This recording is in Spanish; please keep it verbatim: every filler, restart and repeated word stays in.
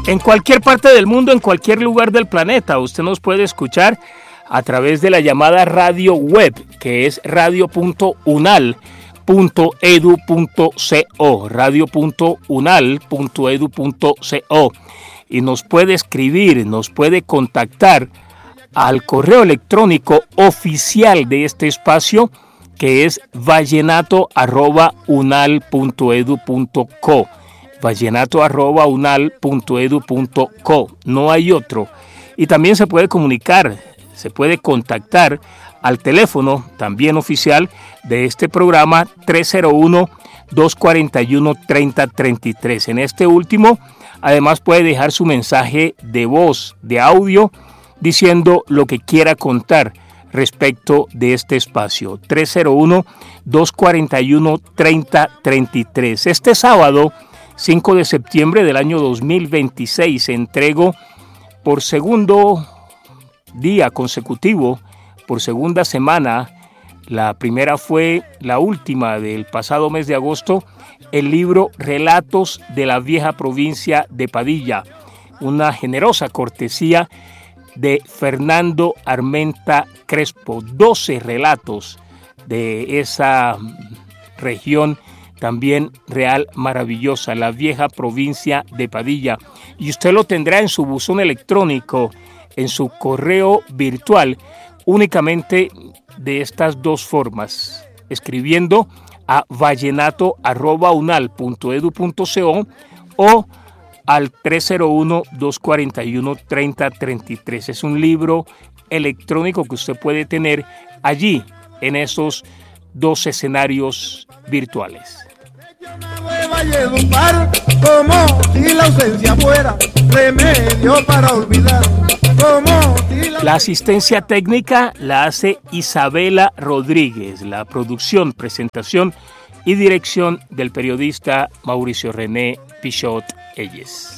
En cualquier parte del mundo, en cualquier lugar del planeta, usted nos puede escuchar a través de la llamada radio web, que es radio punto unal punto edu punto co, radio punto unal punto edu punto co, y nos puede escribir, nos puede contactar al correo electrónico oficial de este espacio, que es vallenato arroba unal punto edu punto co, vallenato arroba unal punto edu punto co, no hay otro. Y también se puede comunicar, se puede contactar al teléfono también oficial de este programa tres cero uno, dos cuatro uno, tres cero tres tres. En este último, además puede dejar su mensaje de voz, de audio, diciendo lo que quiera contar respecto de este espacio. tres cero uno, dos cuatro uno, tres cero tres tres. Este sábado, cinco de septiembre del año dos mil veintiséis, entrego por segundo día consecutivo, por segunda semana, la primera fue la última del pasado mes de agosto, el libro Relatos de la vieja provincia de Padilla, una generosa cortesía de Fernando Armenta Crespo, doce relatos de esa región también real maravillosa, la vieja provincia de Padilla. Y usted lo tendrá en su buzón electrónico, en su correo virtual, únicamente de estas dos formas, escribiendo a vallenato arroba unal punto edu punto co o al tres cero uno, dos cuatro uno, tres cero tres tres. Es un libro electrónico que usted puede tener allí en esos dos escenarios virtuales. Como si la ausencia fuera remedio para olvidar. Como si la... la asistencia técnica la hace Isabela Rodríguez, la producción, presentación y dirección del periodista Mauricio René Pichot Elles.